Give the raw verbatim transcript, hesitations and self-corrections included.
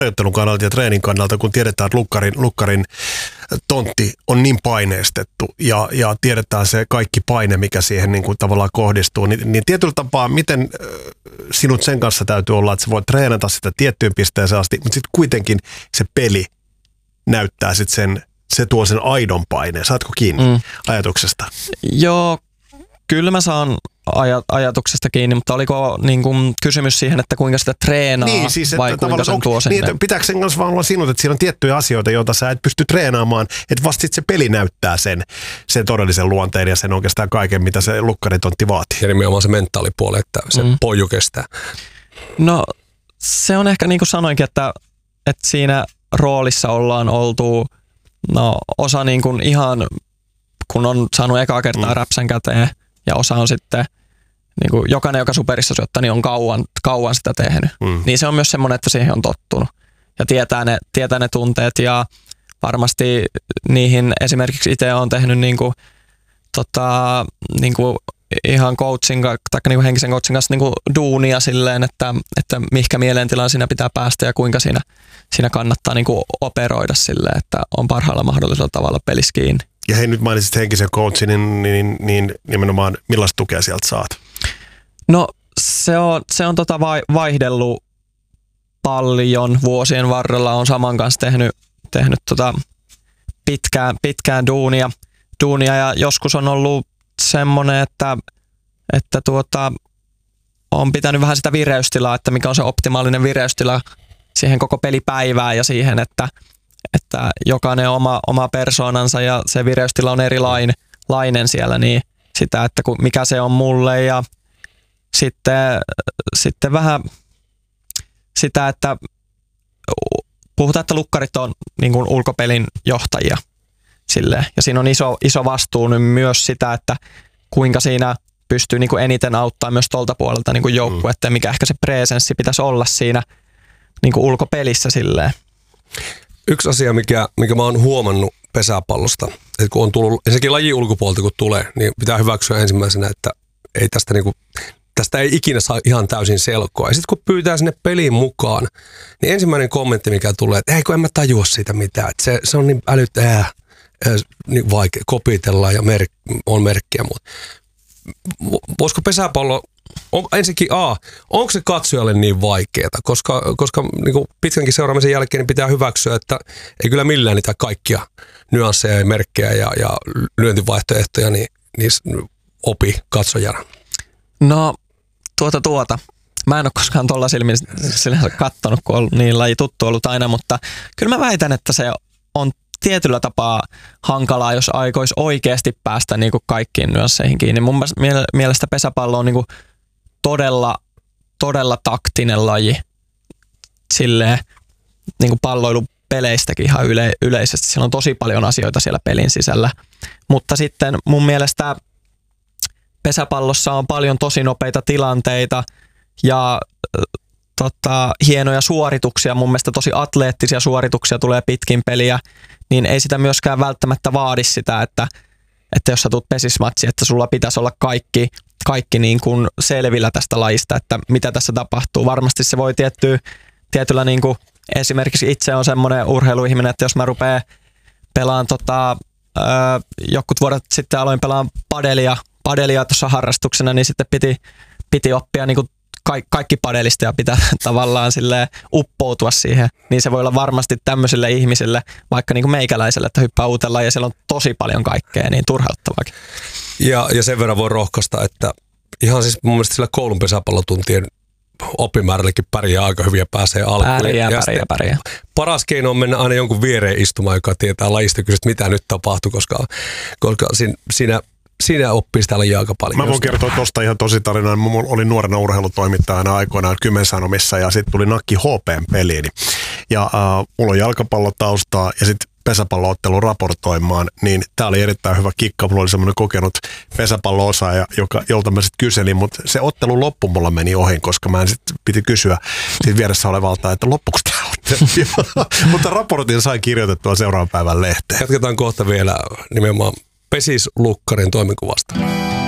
harjoittelun kannalta ja treenin kannalta, kun tiedetään, että lukkarin, lukkarin tontti on niin paineistettu ja, ja tiedetään se kaikki paine, mikä siihen niin kuin tavallaan kohdistuu, niin, niin tietyllä tapaa, miten sinut sen kanssa täytyy olla, että sä voit treenata sitä tiettyyn pisteeseen asti, mutta sitten kuitenkin se peli näyttää sitten sen, se tuo sen aidon paineen. Saatko kiinni mm. ajatuksesta? Joo, kyllä mä saan aj- ajatuksesta kiinni, mutta oliko niin kuin kysymys siihen, että kuinka sitä treenaa niin, siis, vai kuinka sen tuo sinne? Niin, pitääkö sen kanssa vaan olla sinut, että siinä on tiettyjä asioita, joita sä et pysty treenaamaan, että vasta sit se peli näyttää sen, sen todellisen luonteen ja sen oikeastaan kaiken, mitä se lukkaritontti vaatii. Ja nimenomaan se mentaalipuoli, että se mm. poju kestää. No se on ehkä niin kuin sanoinkin, että, että siinä roolissa ollaan oltu no, osa niin kuin ihan, kun on saanut ekaa kertaa mm. räpsän käteen ja osa on sitten niin kuin jokainen, joka superissa syöttää, niin on kauan, kauan sitä tehnyt. Mm. Niin se on myös semmoinen, että siihen on tottunut ja tietää ne, tietää ne tunteet ja varmasti niihin esimerkiksi itse olen tehnyt niin kuin, tota, niin kuin ihan coachin tai niin kuin henkisen coachin kanssa niin kuin duunia silleen, että, että mihinkä mielentilaan siinä pitää päästä ja kuinka siinä, siinä kannattaa niin kuin operoida silleen, että on parhaalla mahdollisella tavalla pelissä kiinni. Ja hei, nyt mainitsit henkisen coachin, niin, niin, niin nimenomaan millaista tukea sieltä saat? No se on, se on tota vai, vaihdellut paljon vuosien varrella. On saman kanssa tehnyt, tehnyt tota pitkään, pitkään duunia, duunia ja joskus on ollut semmoinen, että, että tuota, on pitänyt vähän sitä vireystilaa, että mikä on se optimaalinen vireystila siihen koko pelipäivään ja siihen, että, että jokainen oma, oma persoonansa ja se vireystila on erilainen siellä, niin sitä, että mikä se on mulle ja sitten, sitten vähän sitä, että puhutaan, että lukkarit on niin kuin ulkopelin johtajia silleen. Ja siinä on iso, iso vastuu nyt myös sitä, että kuinka siinä pystyy niin kuin eniten auttaa myös tuolta puolelta niin kuin joukkuetta ja mikä ehkä se presenssi pitäisi olla siinä niin kuin ulkopelissä silleen. Yksi asia, mikä, mikä mä oon huomannut pesäpallosta, että kun on tullut, ensinnäkin lajin ulkopuolelta kun tulee, niin pitää hyväksyä ensimmäisenä, että ei tästä, niin kuin, tästä ei ikinä saa ihan täysin selkoa. Ja sitten kun pyytää sinne peliin mukaan, niin ensimmäinen kommentti, mikä tulee, että ei kun en mä tajua siitä mitään, että se, se on niin älyttä, äh, niin vaikea, kopitellaan ja merk, on merkkiä muuta. Voisiko pesäpallo, on, ensinnäkin A, onko se katsojalle niin vaikeaa, koska, koska niin kuin pitkänkin seuraamisen jälkeen niin pitää hyväksyä, että ei kyllä millään niitä kaikkia nyansseja ja merkkejä ja, ja lyöntivaihtoehtoja niin, niin opi katsojana. No tuota tuota. Mä en ole koskaan tuolla silmin kattonut, kun on niin laji tuttu ollut aina, mutta kyllä mä väitän, että se on tietyllä tapaa hankalaa, jos aikoisi oikeasti päästä niin kuin kaikkiin nyansseihin kiinni. Mun mielestä pesäpallo on niin kuin todella, todella taktinen laji silleen, niin kuin palloilupeleistäkin ihan yle, yleisesti. Siellä on tosi paljon asioita siellä pelin sisällä. Mutta sitten mun mielestä pesäpallossa on paljon tosi nopeita tilanteita ja tota, hienoja suorituksia. Mun mielestä tosi atleettisia suorituksia tulee pitkin peliä, niin ei sitä myöskään välttämättä vaadi sitä, että, että jos sä tulet pesismatsiin, että sulla pitäisi olla kaikki, kaikki niin kuin selvillä tästä lajista, että mitä tässä tapahtuu. Varmasti se voi tiettyä, tietyllä niin kuin, esimerkiksi itse on semmoinen urheiluihminen, että jos mä rupean pelaan tota, öö, jokut vuodet sitten aloin pelaan padelia, padelia tuossa harrastuksena, niin sitten piti, piti oppia niin kuin Ka- kaikki padelista ja pitää tavallaan silleen uppoutua siihen, niin se voi olla varmasti tämmöisille ihmisille, vaikka niin kuin meikäläiselle, että hyppää uuteen ja siellä on tosi paljon kaikkea, niin turhauttavaakin. Ja, ja sen verran voi rohkaista, että ihan siis mun mielestä sillä koulun pesäpallotuntien oppimäärällekin pärjää aika hyvin ja pääsee alkuun. Pärjää, ja pärjää, pärjää. Paras keino on mennä aina jonkun viereen istumaan, joka tietää lajista, kysyä, mitä nyt tapahtuu, koska, koska siinä Siinä oppii sitä lajia aika paljon. Mä voin kertoa tuosta ihan tosi tarinaa. Mä olin nuorena urheilutoimittajana aikoinaan Kymensanomissa ja sitten tuli nakki H P:n peliin. Ja äh, mulla on jalkapallotaustaa ja sitten pesäpalloottelu raportoimaan, niin tää oli erittäin hyvä kikka. Mulla oli semmoinen kokenut pesäpallo-osaaja, joka, jolta mä sitten kyselin, mutta se ottelu loppu mulla meni ohi, koska mä en sitten piti kysyä siitä vieressä olevalta, että loppuuko tää ottelu. Mutta raportin sai kirjoitettua seuraavan päivän lehteen. Jatketaan kohta vielä nimenomaan Pesislukkarin toimenkuvasta.